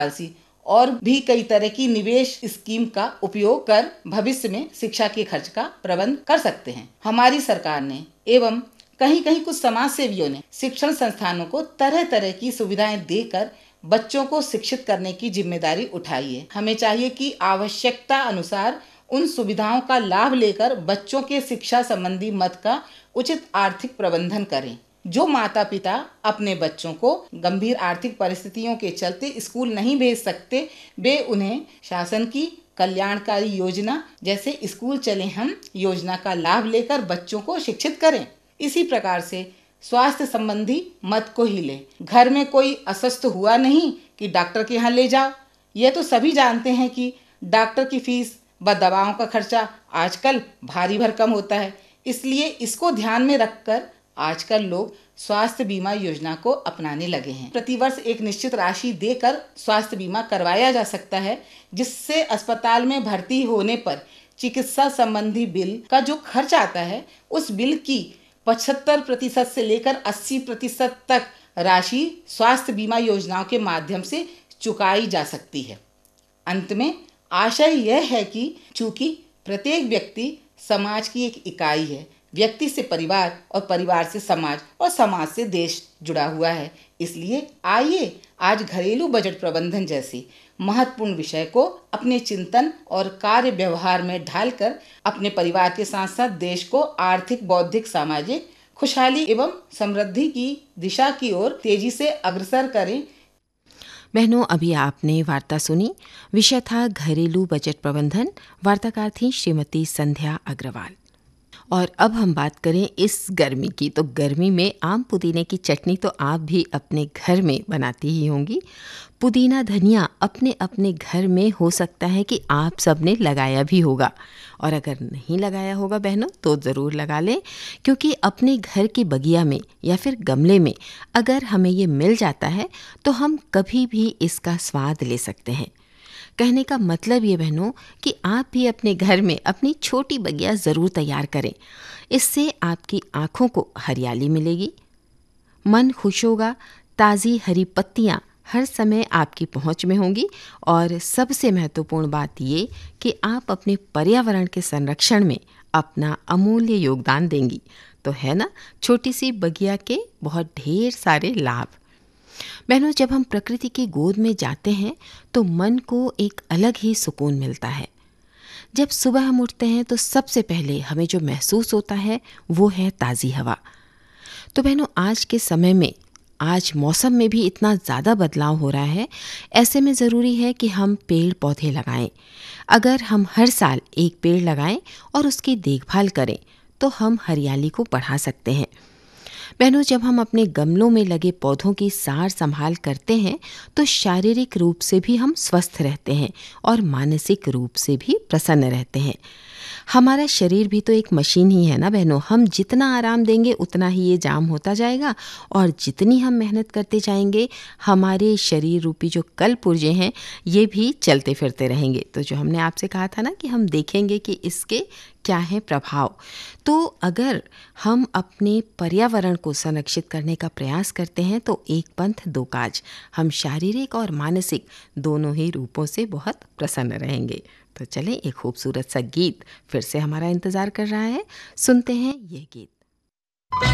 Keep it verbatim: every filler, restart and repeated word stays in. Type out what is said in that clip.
Policy और भी कई तरह की निवेश स्कीम का उपयोग कर भविष्य में शिक्षा के खर्च का प्रबंध कर सकते हैं। हमारी सरकार ने एवं कहीं कहीं कुछ समाज सेवियों ने शिक्षण संस्थानों को तरह तरह की सुविधाएं देकर बच्चों को शिक्षित करने की जिम्मेदारी उठाई है। हमें चाहिए कि आवश्यकता अनुसार उन सुविधाओं का लाभ लेकर बच्चों के शिक्षा संबंधी मत का उचित आर्थिक प्रबंधन करें। जो माता पिता अपने बच्चों को गंभीर आर्थिक परिस्थितियों के चलते स्कूल नहीं भेज सकते, वे उन्हें शासन की कल्याणकारी योजना जैसे स्कूल चले हम योजना का लाभ लेकर बच्चों को शिक्षित करें। इसी प्रकार से स्वास्थ्य संबंधी मत को ही लें। घर में कोई अस्वस्थ हुआ नहीं कि डॉक्टर के यहाँ ले जाओ। यह तो सभी जानते हैं कि डॉक्टर की फीस व दवाओं का खर्चा आजकल भारी भरकम होता है। इसलिए इसको ध्यान में रखकर आजकल लोग स्वास्थ्य बीमा योजना को अपनाने लगे हैं। प्रतिवर्ष एक निश्चित राशि देकर स्वास्थ्य बीमा करवाया जा सकता है, जिससे अस्पताल में भर्ती होने पर चिकित्सा संबंधी बिल का जो खर्च आता है, उस बिल की पचहत्तर प्रतिशत से लेकर अस्सी प्रतिशत तक राशि स्वास्थ्य बीमा योजनाओं के माध्यम से चुकाई जा सकती है। अंत में आशय यह है कि चूंकि प्रत्येक व्यक्ति समाज की एक इकाई है, व्यक्ति से परिवार और परिवार से समाज और समाज से देश जुड़ा हुआ है, इसलिए आइए आज घरेलू बजट प्रबंधन जैसे महत्वपूर्ण विषय को अपने चिंतन और कार्य व्यवहार में ढालकर अपने परिवार के साथ साथ देश को आर्थिक, बौद्धिक, सामाजिक खुशहाली एवं समृद्धि की दिशा की ओर तेजी से अग्रसर करें। बहनों, अभी आपने वार्ता सुनी। विषय था घरेलू बजट प्रबंधन। वार्ताकार थी श्रीमती संध्या अग्रवाल। और अब हम बात करें इस गर्मी की, तो गर्मी में आम पुदीने की चटनी तो आप भी अपने घर में बनाती ही होंगी। पुदीना धनिया अपने अपने घर में हो सकता है कि आप सब ने लगाया भी होगा, और अगर नहीं लगाया होगा बहनों तो ज़रूर लगा लें, क्योंकि अपने घर की बगिया में या फिर गमले में अगर हमें ये मिल जाता है तो हम कभी भी इसका स्वाद ले सकते हैं। कहने का मतलब ये बहनों कि आप भी अपने घर में अपनी छोटी बगिया ज़रूर तैयार करें। इससे आपकी आँखों को हरियाली मिलेगी, मन खुश होगा, ताज़ी हरी पत्तियाँ हर समय आपकी पहुँच में होंगी, और सबसे महत्वपूर्ण बात ये कि आप अपने पर्यावरण के संरक्षण में अपना अमूल्य योगदान देंगी। तो है ना, छोटी सी बगिया के बहुत ढेर सारे लाभ। बहनों, जब हम प्रकृति की गोद में जाते हैं तो मन को एक अलग ही सुकून मिलता है। जब सुबह हम उठते हैं तो सबसे पहले हमें जो महसूस होता है वो है ताज़ी हवा। तो बहनों, आज के समय में, आज मौसम में भी इतना ज़्यादा बदलाव हो रहा है, ऐसे में ज़रूरी है कि हम पेड़ पौधे लगाएं। अगर हम हर साल एक पेड़ लगाएं और उसकी देखभाल करें तो हम हरियाली को बढ़ा सकते हैं। बहनों, जब हम अपने गमलों में लगे पौधों की सार संभाल करते हैं तो शारीरिक रूप से भी हम स्वस्थ रहते हैं और मानसिक रूप से भी प्रसन्न रहते हैं। हमारा शरीर भी तो एक मशीन ही है ना बहनों, हम जितना आराम देंगे उतना ही ये जाम होता जाएगा, और जितनी हम मेहनत करते जाएंगे हमारे शरीर रूपी जो कल पुर्जे हैं ये भी चलते फिरते रहेंगे। तो जो हमने आपसे कहा था ना कि हम देखेंगे कि इसके क्या है प्रभाव। तो अगर हम अपने पर्यावरण को संरक्षित करने का प्रयास करते हैं तो एक पंथ दो काज, हम शारीरिक और मानसिक दोनों ही रूपों से बहुत प्रसन्न रहेंगे। तो चलें, एक खूबसूरत सा गीत फिर से हमारा इंतज़ार कर रहा है, सुनते हैं ये गीत।